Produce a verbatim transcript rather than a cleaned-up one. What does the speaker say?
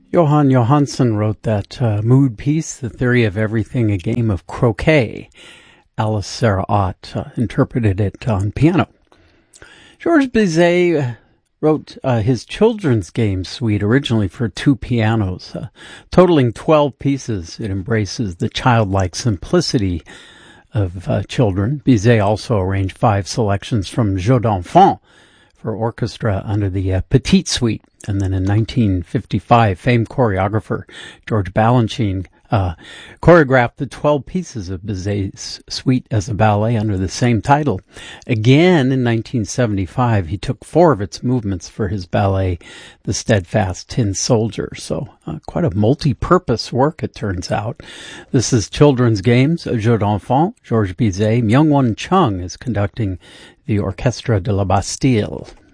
Johan Johansson wrote that uh, mood piece, The Theory of Everything, a game of croquet. Alice Sarah Ott uh, interpreted it on piano. Georges Bizet wrote uh, his children's game suite originally for two pianos. Uh, totaling twelve pieces, it embraces the childlike simplicity of uh, children. Bizet also arranged five selections from Jeux d'Enfants for orchestra under the uh, Petite Suite. And then in nineteen fifty-five, famed choreographer George Balanchine uh, choreographed the twelve pieces of Bizet's suite as a ballet under the same title. Again, in nineteen seventy-five, he took four of its movements for his ballet, The Steadfast Tin Soldier. So uh, quite a multi-purpose work, it turns out. This is Children's Games, Jeux d'Enfants. Georges Bizet. Myung-Whun Chung is conducting the Orchestre de la Bastille.